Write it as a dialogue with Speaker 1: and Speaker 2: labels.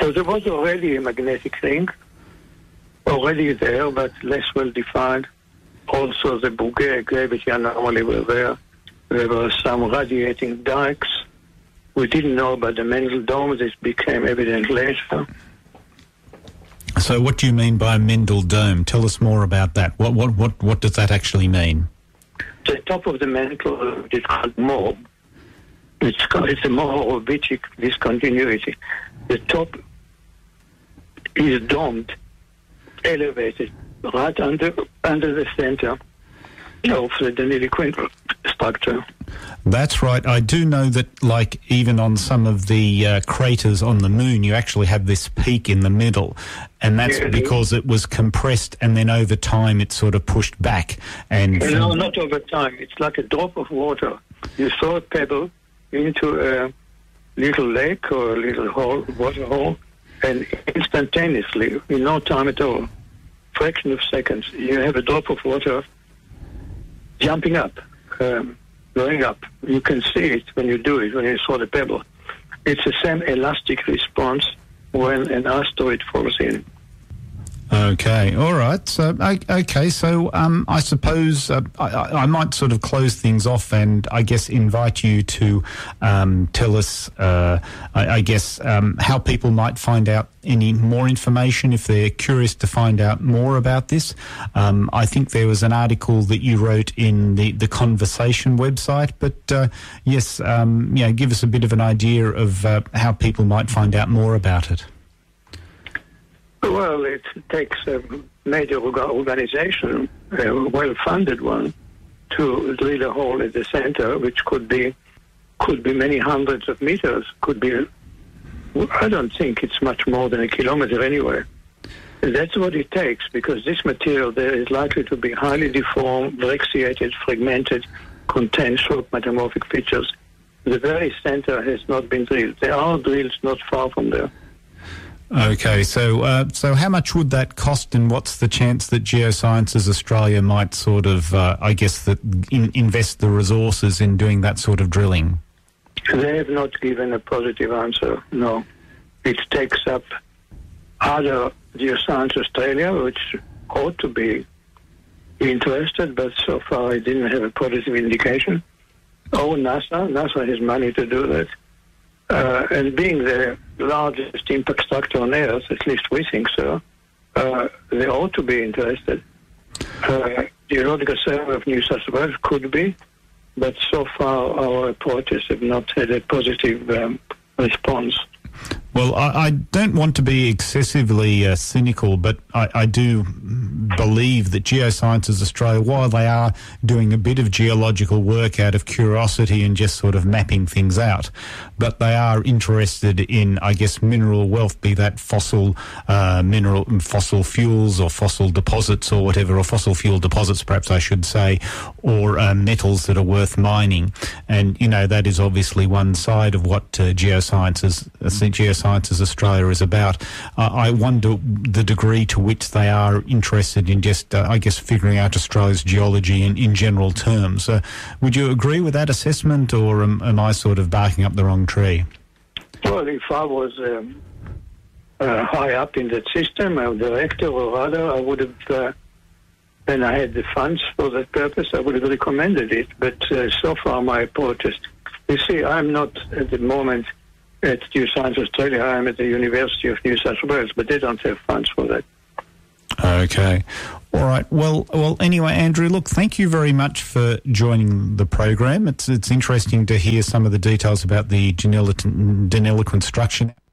Speaker 1: So there was already a magnetic ring, already there, but less well defined. Also, the Bouguer gravity anomaly were there. There were some radiating dikes. We didn't know about the Mendel Dome. This became evident later.
Speaker 2: So what do you mean by Mendel Dome? Tell us more about that. What does that actually mean?
Speaker 1: The top of the mantle is called morb. It's a more orbitic discontinuity. The top is domed, elevated, right under the center of the deniliquin structure.
Speaker 2: That's right. I do know that, like, even on some of the craters on the moon, you actually have this peak in the middle, and that's because it was compressed, and then over time it sort of pushed back. And
Speaker 1: no, not over time. It's like a drop of water. You throw a pebble into a little lake or a little hole, water hole, and instantaneously, in no time at all, fraction of seconds, you have a drop of water jumping up, going up. You can see it when you do it, when you throw the pebble. It's the same elastic response when an asteroid falls in.
Speaker 2: Okay, all right. So, okay, so I suppose I might sort of close things off and I guess invite you to tell us, I guess, how people might find out any more information if they're curious to find out more about this. I think there was an article that you wrote in the Conversation website, but yes, give us a bit of an idea of how people might find out more about it.
Speaker 1: Well, it takes a major organization, a well-funded one, to drill a hole at the center, which could be many hundreds of meters. Could be, I don't think it's much more than a kilometer anyway. That's what it takes, because this material there is likely to be highly deformed, brecciated, fragmented, contain short metamorphic features. The very center has not been drilled. There are drills not far from there.
Speaker 2: Okay, so how much would that cost, and what's the chance that Geosciences Australia might sort of, invest the resources in doing that sort of drilling?
Speaker 1: They have not given a positive answer, no. It takes up either Geoscience Australia, which ought to be interested, but so far I didn't have a positive indication, or NASA. NASA has money to do that. And being the largest impact structure on Earth, at least we think so, they ought to be interested. Geological Survey of New South Wales could be, but so far our approaches have not had a positive response.
Speaker 2: Well, I don't want to be excessively cynical, but I do believe that Geosciences Australia, while they are doing a bit of geological work out of curiosity and just sort of mapping things out, but they are interested in, I guess, mineral wealth, be that fossil fuels or fossil deposits or whatever, or fossil fuel deposits, perhaps I should say, or metals that are worth mining. And, that is obviously one side of what Geosciences Australia is about. I wonder the degree to which they are interested in just, figuring out Australia's geology in general terms. Would you agree with that assessment, or am I sort of barking up the wrong tree?
Speaker 1: Well, if I was high up in that system, a director or other, I would have, when I had the funds for that purpose, I would have recommended it. But so far my approach is, you see, I'm not at the moment at Geoscience Australia. I'm at the University of New South Wales, but they don't have funds for that.
Speaker 2: Okay. All right. Well, anyway, Andrew, look, thank you very much for joining the program. It's interesting to hear some of the details about the deniliquin structure.